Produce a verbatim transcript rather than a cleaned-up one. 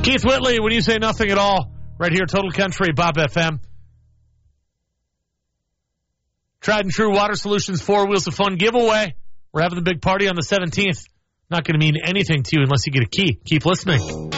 Keith Whitley, when you say nothing at all, right here, Total Country, Bob F M. Tried and True Water Solutions Four Wheels of Fun giveaway. We're having the big party on the seventeenth. Not going to mean anything to you unless you get a key. Keep listening.